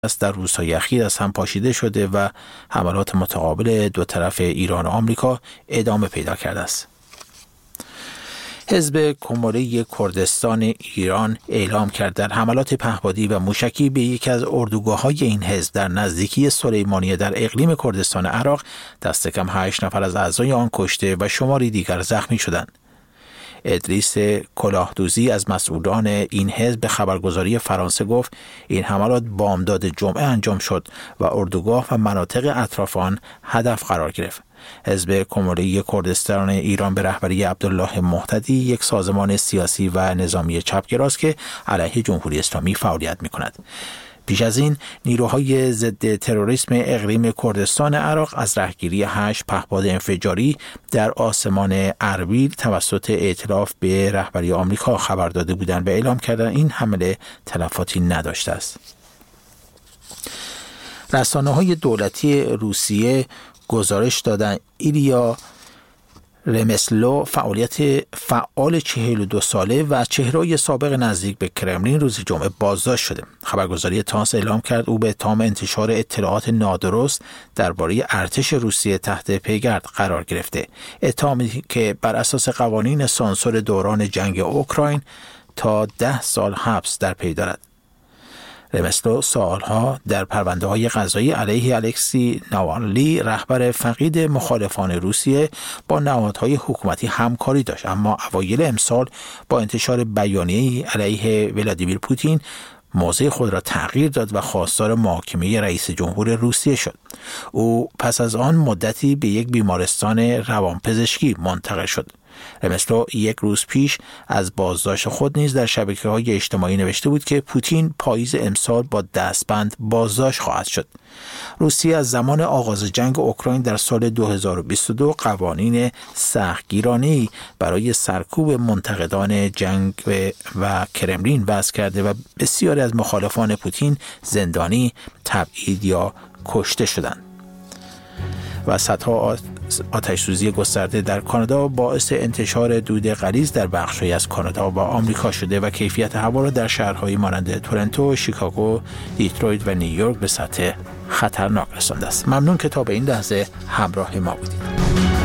در روزهای اخیر از هم پاشیده شده و حملات متقابل دو طرف ایران و آمریکا ادامه پیدا کرده است. حزب کمره کردستان ایران اعلام کرد در حملات پهپادی و موشکی به یکی از اردوگاه‌های این حزب در نزدیکی سلیمانیه در اقلیم کردستان عراق دست کم 8 نفر از اعضای آن کشته و شماری دیگر زخمی شدند. ادریس کلاهدوزی از مسئولان این حزب به خبرگزاری فرانسه گفت این حملات بامداد جمعه انجام شد و اردوگاه و مناطق اطراف آن هدف قرار گرفت. حزب کمره کردستان ایران به رهبری عبدالله مهتدی یک سازمان سیاسی و نظامی چپگراست که علیه جمهوری اسلامی فعالیت می‌کند. پیش از این نیروهای ضد تروریسم اقلیم کردستان عراق از رهگیری 8 پهپاد انفجاری در آسمان اربیل توسط ائتلاف به رهبری آمریکا خبر داده بودند و اعلام کردند این حمله تلفاتی نداشته است. رسانه‌های دولتی روسیه گزارش دادند ایلیا رمسلو فعال 42 ساله و چهره سابق نزدیک به کرملین روز جمعه بازداشت شده. خبرگزاری تاس اعلام کرد او به اتهام انتشار اطلاعات نادرست درباره ارتش روسیه تحت پیگرد قرار گرفته. اتهامی که بر اساس قوانین سانسور دوران جنگ اوکراین تا 10 سال حبس در پی دارد. رمسلو سالها در پرونده‌های قضایی علیه الکسی ناوالنی رهبر فقید مخالفان روسیه با نهادهای حکومتی همکاری داشت، اما اوایل امسال با انتشار بیانیه‌ای علیه ولادیمیر پوتین موضع خود را تغییر داد و خواستار محاکمه رئیس جمهور روسیه شد. او پس از آن مدتی به یک بیمارستان روانپزشکی منتقل شد. رمسلو یک روز پیش از بازداشت خود نیز در شبکه‌های اجتماعی نوشته بود که پوتین پاییز امسال با دستبند بازداشت خواهد شد. روسیه از زمان آغاز جنگ اوکراین در سال 2022 قوانین سختگیرانه‌ای برای سرکوب منتقدان جنگ و کرملین وضع کرده و بسیاری از مخالفان پوتین زندانی، تبعید یا کشته شدند. و صدها آتش‌سوزی گسترده در کانادا باعث انتشار دود غلیظ در بخش‌هایی از کانادا و آمریکا شده و کیفیت هوا را در شهرهایی مانند تورنتو، شیکاگو، دیترویت و نیویورک به سطح خطرناک رسانده است. ممنون که تا به این لحظه همراه ما بودید.